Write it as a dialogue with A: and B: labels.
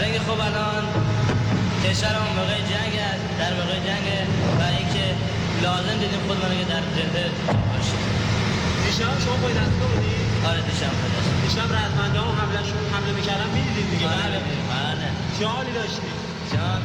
A: برای اینکه خب الان کشورمون موقع جنگ است، در موقع جنگ و اینکه لازم دیدیم خودمون که در جبهه باشیم.
B: دیشب شما پای دستگاه بودی؟
A: آره دیشب خودش.
B: دیشب رزمنده ها حمله میکردن میدیدید دیگه؟
A: بله.
B: چه حالی داشتی؟
A: جان